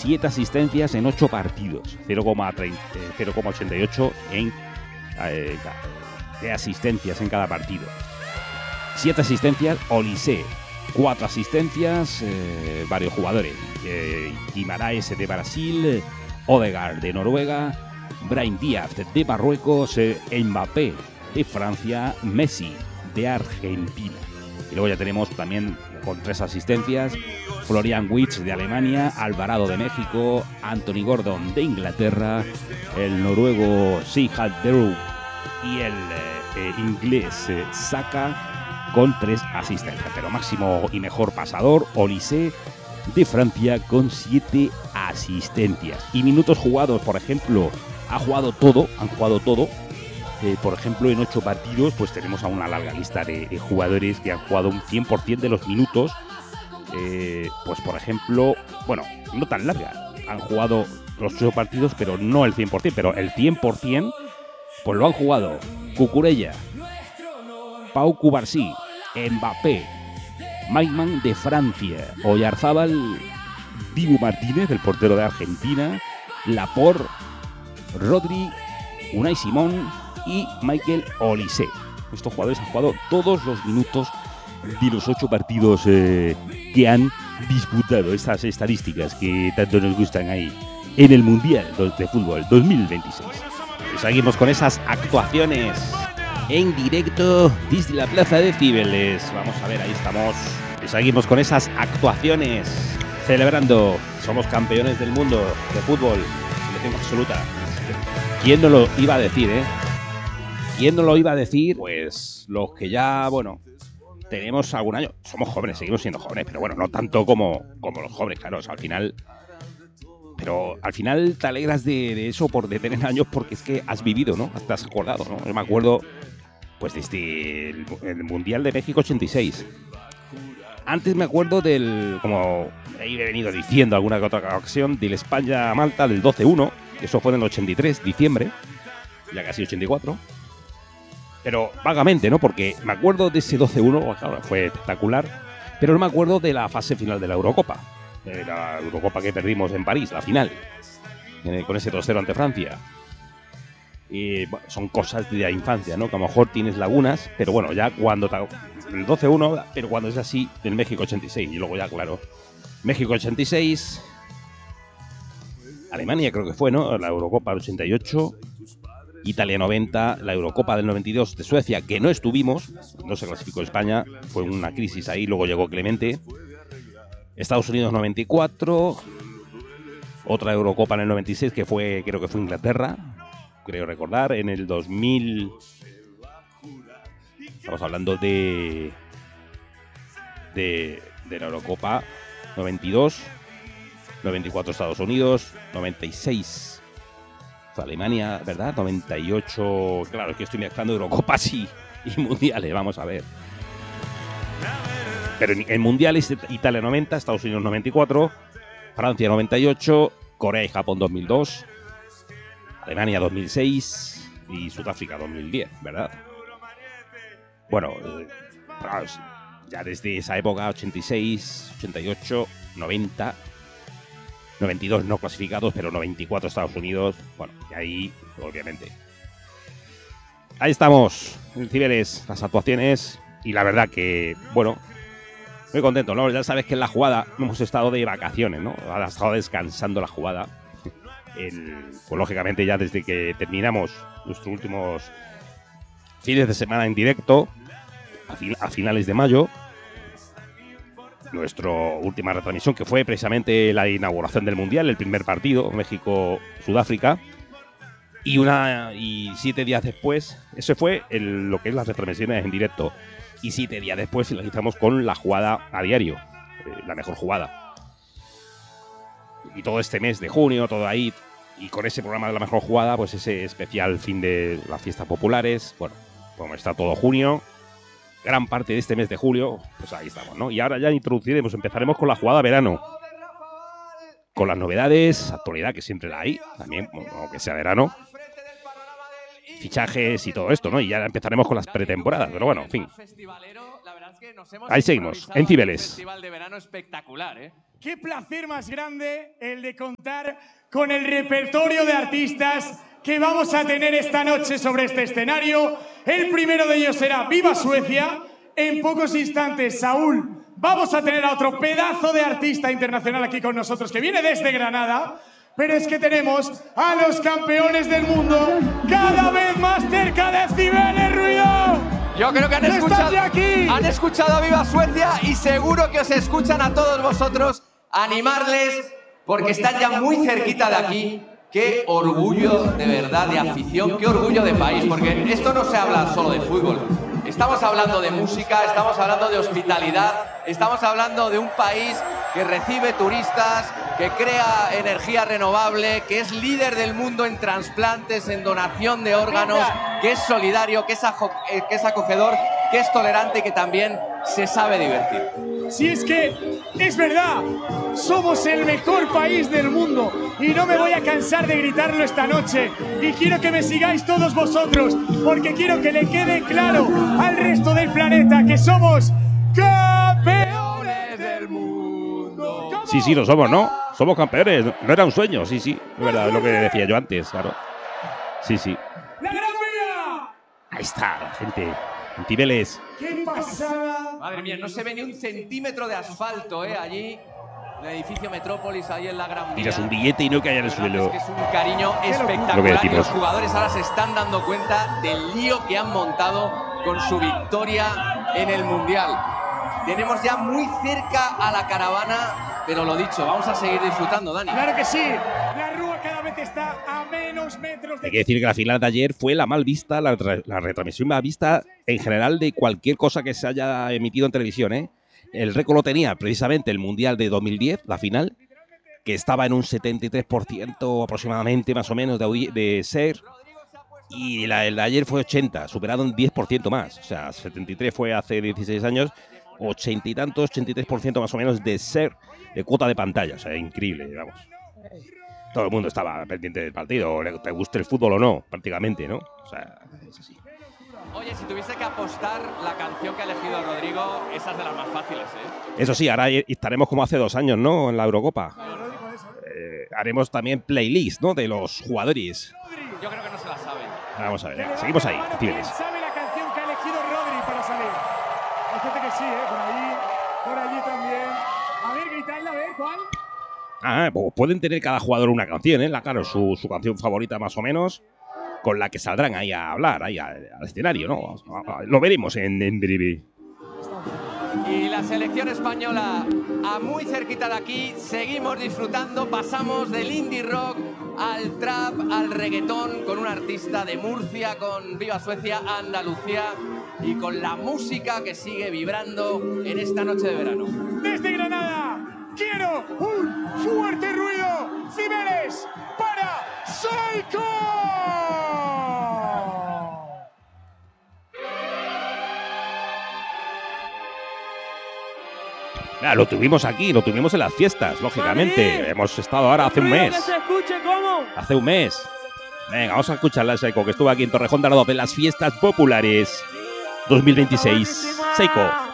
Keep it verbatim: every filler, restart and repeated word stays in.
siete asistencias en ocho partidos, cero coma ochenta y ocho en, eh, de asistencias en cada partido. siete asistencias, Olise, cuatro asistencias, eh, varios jugadores, eh, Guimaraes de Brasil, Odegaard de Noruega, Brahim Díaz de Marruecos, eh, Mbappé de Francia, Messi de Argentina. Y luego ya tenemos también con tres asistencias, Florian Wirtz de Alemania, Alvarado de México, Anthony Gordon de Inglaterra, el noruego Sigurd Derup y el eh, inglés eh, Saka con tres asistencias. Pero máximo y mejor pasador, Olise de Francia con siete asistencias. Y minutos jugados, por ejemplo, ha jugado todo, han jugado todo. Eh, por ejemplo, en ocho partidos, pues tenemos a una larga lista de, de jugadores que han jugado un cien por ciento de los minutos. Eh, pues por ejemplo, bueno, no tan larga, han jugado los ocho partidos, pero no el cien por ciento, pero el cien por ciento, pues lo han jugado Cucurella, Pau Cubarsí, Mbappé, Maignan de Francia, Oyarzábal, Dibu Martínez, el portero de Argentina, Laporte, Rodri, Unai Simón y Michael Olise. Estos jugadores han jugado todos los minutos de los ocho partidos eh, que han disputado. Estas estadísticas que tanto nos gustan ahí en el Mundial de Fútbol dos mil veintiséis. Y seguimos con esas actuaciones en directo desde la plaza de Cibeles. Vamos a ver, ahí estamos. Y seguimos con esas actuaciones celebrando. Somos campeones del mundo de fútbol, selección absoluta. ¿Quién no lo iba a decir, eh? ¿Quién no lo iba a decir? Pues los que ya, bueno, tenemos algún año. Somos jóvenes, seguimos siendo jóvenes, pero bueno, no tanto como, como los jóvenes, claro. O sea, al final... Pero al final te alegras de, de eso, por de tener años, porque es que has vivido, ¿no? Te has acordado, ¿no? Yo me acuerdo, pues, desde el, el Mundial de México ochenta y seis. Antes me acuerdo del, como he venido diciendo alguna que otra ocasión, del España-Malta del doce uno. Eso fue en el ochenta y tres, diciembre, ya casi ochenta y cuatro. Pero vagamente, ¿no? Porque me acuerdo de ese doce uno, claro, fue espectacular, pero no me acuerdo de la fase final de la Eurocopa. De la Eurocopa que perdimos en París, la final, eh, con ese dos cero ante Francia. Y bueno, son cosas de la infancia, ¿no? Que a lo mejor tienes lagunas, pero bueno, ya cuando... El doce uno, pero cuando es así, del México ochenta y seis. Y luego ya, claro, México ochenta y seis... Alemania creo que fue, ¿no? La Eurocopa del ochenta y ocho... Italia noventa, la Eurocopa del noventa y dos de Suecia, que no estuvimos, no se clasificó España, fue una crisis ahí, luego llegó Clemente. Estados Unidos noventa y cuatro, otra Eurocopa en el noventa y seis, que fue, creo que fue Inglaterra, creo recordar, en el dos mil... Estamos hablando de, de, de la Eurocopa noventa y dos, noventa y cuatro Estados Unidos, noventa y seis... Alemania, ¿verdad? noventa y ocho... Claro, es que estoy mezclando Eurocopas y, y Mundiales, vamos a ver. Pero en, en Mundiales, Italia noventa, Estados Unidos noventa y cuatro, Francia noventa y ocho, Corea y Japón dos mil dos, Alemania dos mil seis y Sudáfrica dos mil diez, ¿verdad? Bueno, eh, ya desde esa época, ochenta y seis, ochenta y ocho, noventa... noventa y dos no clasificados, pero noventa y cuatro Estados Unidos. Bueno, y ahí, obviamente. Ahí estamos, en Cibeles, las actuaciones. Y la verdad que, bueno, muy contento, ¿no? Ya sabes que en la jugada hemos estado de vacaciones, ¿no? Ha estado descansando la jugada. El, pues lógicamente ya desde que terminamos nuestros últimos fines de semana en directo, a, fin, a finales de mayo, nuestra última retransmisión, que fue precisamente la inauguración del Mundial, el primer partido, México-Sudáfrica, y una y siete días después, eso fue el, lo que es las retransmisiones en directo, y siete días después finalizamos con la jugada a diario, eh, la mejor jugada. Y todo este mes de junio, todo ahí, y con ese programa de la mejor jugada, pues ese especial fin de las fiestas populares, bueno, como está todo junio, gran parte de este mes de julio, pues ahí estamos, ¿no? Y ahora ya introduciremos, empezaremos con la jugada verano. Con las novedades, actualidad, que siempre la hay, también, aunque sea verano. Fichajes y todo esto, ¿no? Y ya empezaremos con las pretemporadas, pero bueno, en fin. Ahí seguimos, en Cibeles. Festival de verano espectacular, ¿eh? Qué placer más grande el de contar con el repertorio de artistas que vamos a tener esta noche sobre este escenario. El primero de ellos será Viva Suecia. En pocos instantes, Saúl, vamos a tener a otro pedazo de artista internacional aquí con nosotros que viene desde Granada. Pero es que tenemos a los campeones del mundo cada vez más cerca de Cibeles, Ruido. Yo creo que han escuchado, aquí? han escuchado a Viva Suecia y seguro que os escuchan a todos vosotros. Animarles porque están ya muy cerquita de aquí. Qué orgullo de verdad de afición, qué orgullo de país, porque esto no se habla solo de fútbol. Estamos hablando de música, estamos hablando de hospitalidad, estamos hablando de un país que recibe turistas, que crea energía renovable, que es líder del mundo en trasplantes, en donación de órganos, que es solidario, que es, que es acogedor, que es tolerante y que también se sabe divertir. Si es que es verdad, somos el mejor país del mundo y no me voy a cansar de gritarlo esta noche. Y quiero que me sigáis todos vosotros, porque quiero que le quede claro al resto del planeta que somos campeones del mundo. Sí, sí, lo somos, ¿no? Somos campeones, no era un sueño, sí, sí, es verdad, es lo que decía yo antes, claro. Sí, sí. ¡La Gran Vía! Ahí está, la gente, en Cibeles. ¡Qué pasada! Madre mía, no se ve ni un centímetro de asfalto, ¿eh? Allí, en el edificio Metrópolis, ahí en la Gran Vía. Tiras un billete y no cae en el suelo. Es que es un cariño espectacular y los jugadores ahora se están dando cuenta del lío que han montado con su victoria en el Mundial. Tenemos ya muy cerca a la caravana, pero lo dicho, vamos a seguir disfrutando, Dani. ¡Claro que sí! La Rúa cada vez está a menos metros de... Hay que decir que la final de ayer fue la mal vista, la, la retransmisión más vista en general de cualquier cosa que se haya emitido en televisión, ¿eh? El récord lo tenía precisamente el Mundial de dos mil diez, la final, que estaba en un setenta y tres por ciento aproximadamente, más o menos, de, de ser. Y la, el de ayer fue ochenta, superado un diez por ciento más. O sea, setenta y tres fue hace dieciséis años, ochenta y tantos, ochenta y tres por ciento más o menos de ser, de cuota de pantalla. O sea, increíble, vamos. Todo el mundo estaba pendiente del partido, te guste el fútbol o no, prácticamente, ¿no? O sea, es así. Oye, si tuviese que apostar, la canción que ha elegido Rodrigo, esa es de las más fáciles, ¿eh? Eso sí, ahora estaremos como hace dos años, ¿no? En la Eurocopa. Eh, haremos también playlist, ¿no? De los jugadores. Yo creo que no se la saben. Vamos a ver, venga, seguimos ahí, Cibeles. ¿Sabe la canción que ha elegido Rodri para salir? Hay gente que sí, ¿eh? Por allí, por allí también. A ver, gritadla, a ver, ¿cuál? Ah, pues pueden tener cada jugador una canción, ¿eh? Claro, su, su canción favorita más o menos, con la que saldrán ahí a hablar, ahí al, al escenario, ¿no? Lo veremos en, en breve. Y la selección española, a muy cerquita de aquí, seguimos disfrutando, pasamos del indie rock al trap, al reggaetón, con un artista de Murcia, con Viva Suecia, Andalucía, y con la música que sigue vibrando en esta noche de verano. Desde Granada, quiero un fuerte ruido, Cibeles, para Psycho. Ah, lo tuvimos aquí, lo tuvimos en las fiestas, lógicamente. Madrid. Hemos estado ahora hace un mes. Que se escuche cómo. Hace un mes. Venga, vamos a escucharla a Seiko, que estuvo aquí en Torrejón de Ardoz en las fiestas populares dos mil veintiséis. Seiko.